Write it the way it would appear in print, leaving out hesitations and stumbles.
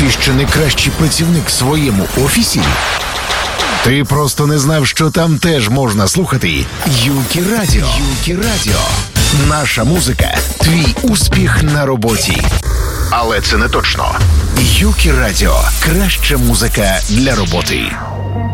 Ти що найкращий працівник в своєму офісі? Ти просто не знав, що там теж можна слухати Юкі Радіо. Юкі Радіо. Наша музика – твій успіх на роботі. Але це не точно. Юкі Радіо – краща музика для роботи.